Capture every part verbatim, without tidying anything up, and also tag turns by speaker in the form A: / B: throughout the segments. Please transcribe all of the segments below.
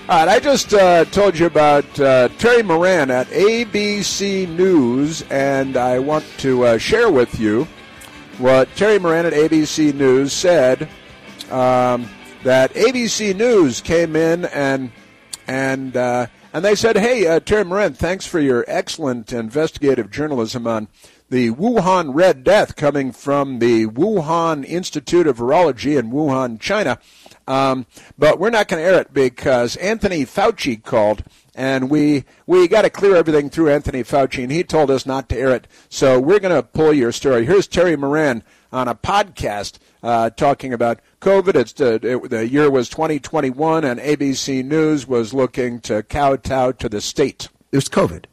A: All right, I just uh, told you about uh, Terry Moran at A B C News, and I want to uh, share with you what Terry Moran at A B C News said, um, that A B C News came in and and uh, and they said, hey, uh, Terry Moran, thanks for your excellent investigative journalism on the Wuhan Red Death coming from the Wuhan Institute of Virology in Wuhan, China. Um, but we're not going to air it because Anthony Fauci called, and we we got to clear everything through Anthony Fauci, and he told us not to air it. So we're going to pull your story. Here's Terry Moran on a podcast uh, talking about COVID. It's uh, it, the year was twenty twenty-one, and A B C News was looking to kowtow to the state.
B: It was COVID.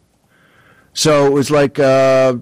B: So it was like uh,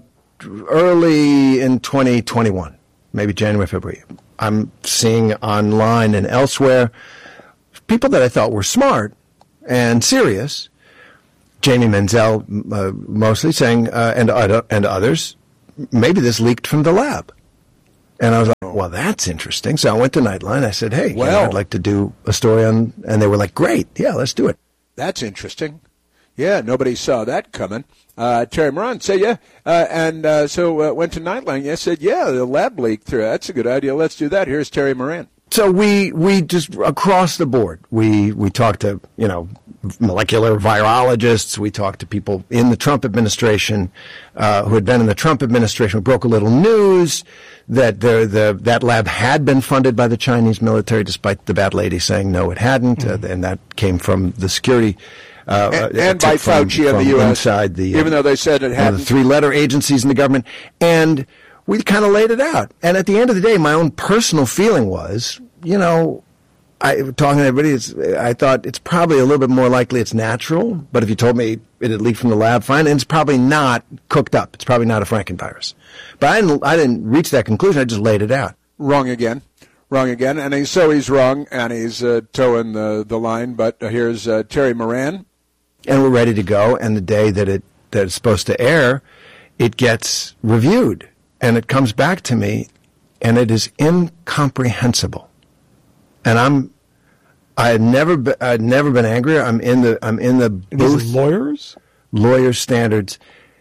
B: early in twenty twenty-one, maybe January, February. I'm seeing online and elsewhere people that I thought were smart and serious, Jamie Menzel uh, mostly saying, uh, and, uh, and others, maybe this leaked from the lab. And I was like, well, that's interesting. So I went to Nightline. I said, hey, well, you know, I'd like to do a story on, and they were like, great, yeah, let's do it.
A: That's interesting. Yeah, nobody saw that coming. Uh, Terry Moran said, yeah, uh, and uh, so uh, went to Nightline. Yeah, said, yeah, the lab leaked through. That's a good idea. Let's do that. Here's Terry Moran.
B: So we we just across the board, we we talked to, you know, molecular virologists. We talked to people in the Trump administration uh, who had been in the Trump administration. We broke a little news that the, the that lab had been funded by the Chinese military, despite the bad lady saying no, it hadn't, mm-hmm. uh, and that came from the security.
A: Uh, and and by from, Fauci in the U S,
B: inside the,
A: even uh, though they said it hadn't.
B: The three-letter agencies in the government. And we kind of laid it out. And at the end of the day, my own personal feeling was, you know, I talking to everybody, it's, I thought it's probably a little bit more likely it's natural. But if you told me it had leaked from the lab, fine. And it's probably not cooked up. It's probably not a Frankenvirus. But I didn't, I didn't reach that conclusion. I just laid it out.
A: Wrong again. Wrong again. And he's, so he's wrong, and he's uh, towing the, the line. But uh, here's uh, Terry Moran.
B: And we're ready to go, and the day that it that it's supposed to air, it gets reviewed, and it comes back to me, and it is incomprehensible. And I'm, I had never, be, I'd never been angrier. I'm in the, I'm in the booth.
C: These lawyers,
B: lawyers standards,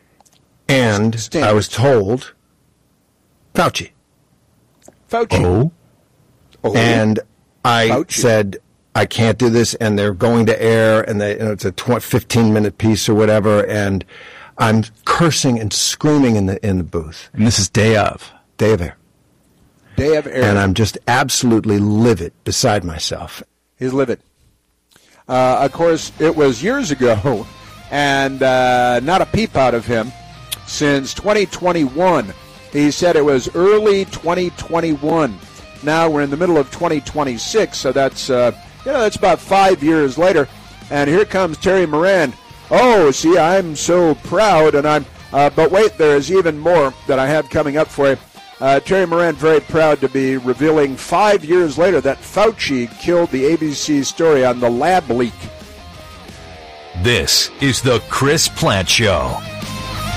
B: and standards. I was told, Fauci,
A: Fauci,
B: oh, oh. and I Fauci. said, I can't do this, and they're going to air, and they, you know, it's a fifteen-minute piece or whatever, and I'm cursing and screaming in the in the booth.
C: And this is day of.
B: Day of air.
A: Day of air.
B: And I'm just absolutely livid, beside myself.
A: He's livid. Uh, of course, it was years ago, and uh, not a peep out of him since twenty twenty-one. He said it was early twenty twenty-one. Now we're in the middle of twenty twenty-six, so that's... Uh, You know, that's about five years later, and here comes Terry Moran. Oh, see, I'm so proud, and I'm. Uh, but wait, there is even more that I have coming up for you. Uh, Terry Moran very proud to be revealing five years later that Fauci killed the A B C story on the lab leak.
D: This is the Chris Plante Show.